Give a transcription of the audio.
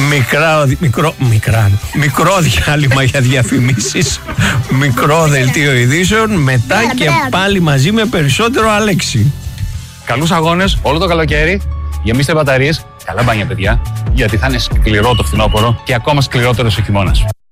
Μικρό διάλειμμα για διαφημίσεις. Μικρό δελτίο ειδήσεων. Μετά και πάλι μαζί με περισσότερο Αλέξη. Καλούς αγώνες όλο το καλοκαίρι. Γεμίστε μπαταρίες. Καλά μπάνια, παιδιά. Γιατί θα είναι σκληρό το φθινόπωρο και ακόμα σκληρότερος ο χειμώνας.